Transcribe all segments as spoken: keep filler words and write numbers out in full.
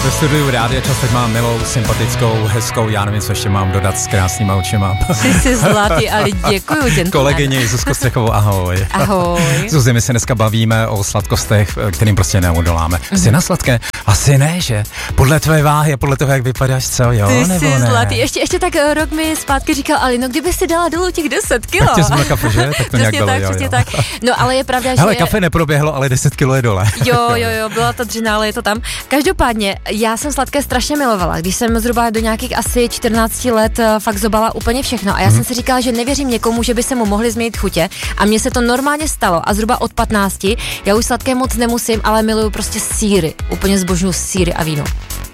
Ve studiu Rádia Čas teď mám milou, sympatickou, hezkou, já nevím, co ještě mám dodat s krásnýma očima. Jsi si zlatý, ale děkuju tě. Kolegyně Zuzko Střechovou, ahoj. Ahoj. Zuzi, my se dneska bavíme o sladkostech, kterým prostě neodoláme. Mm. Jsi na sladké? Asi ne, že? Podle tvé váhy a podle toho, jak vypadáš, co, jo, Ty nebo jsi ne? zlatý. Ještě, ještě tak rok mi zpátky říkal, ale no kdyby si dala dolů těch deset kilo. Tak tě jsme na kafe, že? Tak to nějak bylo, tak, jo, přesně jo. tak. No ale je pravda, že... Hele, kafe neproběhlo, ale deset kilo je dole. Jo, jo, jo, byla ta dřina, ale je to tam. Každopádně, já jsem sladké strašně milovala. Když jsem zhruba do nějakých asi čtrnácti let fakt zobala úplně všechno. A já hmm. jsem si říkala, že nevěřím někomu, že by se mu mohly změnit chutě. A mně se to normálně stalo. A zhruba od patnácti já už sladké moc nemusím, ale miluju prostě sýry. Úplně zbožňuju sýry a víno.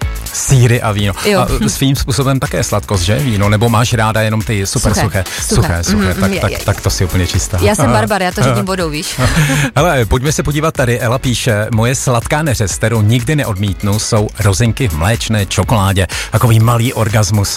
Sýry a víno. Jo. A svým způsobem také sladkost, že? Víno, nebo máš ráda jenom ty super suché? Suché, suché, suché. Mm, tak, je, tak, je. tak to si úplně čistá. Já jsem Barbara, já to řídím vodou, víš. Hele, pojďme se podívat tady. Ela píše, moje sladká neřest, kterou nikdy neodmítnu, jsou rozinky v mléčné čokoládě. Takový malý orgasmus.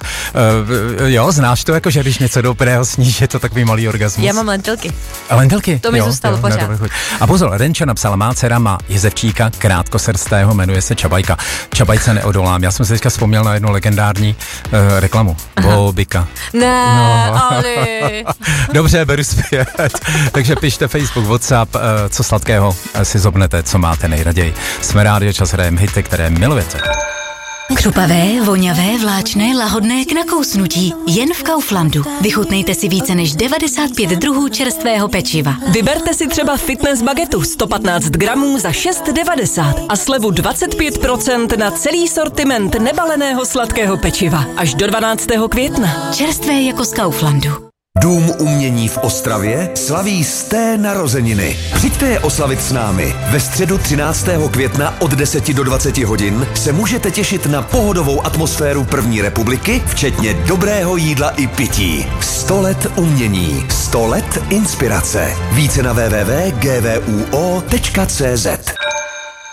Uh, jo, znáš to, jako že když něco dobrého sníš, je to takový malý orgasmus? Já mám lentilky. A lentilky? To mi jo, zůstalo jo, pořád. No, a pozor, Renča napsala, má dcera má jezevčíka krátkosrstého, jmenuje se Čabajka. Čabajce neodolám. Já jsem si teďka vzpomněl na jednu legendární uh, reklamu. Bobika. Ne, no. Ali. Dobře, beru zpět. Takže pište Facebook, WhatsApp, uh, co sladkého si zobnete, co máte nejraději. Jsme Rádio Čas, hrajeme hity, které milujete. Křupavé, voňavé, vláčné, lahodné k nakousnutí. Jen v Kauflandu. Vychutnejte si více než devadesát pět druhů čerstvého pečiva. Vyberte si třeba fitness bagetu sto patnáct gramů za šest devadesát a slevu dvacet pět procent na celý sortiment nebaleného sladkého pečiva. Až do dvanáctého května. Čerstvé jako z Kauflandu. Dům umění v Ostravě slaví sté narozeniny. Přijďte je oslavit s námi. Ve středu třináctého května od deseti do dvaceti hodin se můžete těšit na pohodovou atmosféru první republiky, včetně dobrého jídla i pití. sto let umění, sto let inspirace. Více na w w w tečka g v u o tečka c z.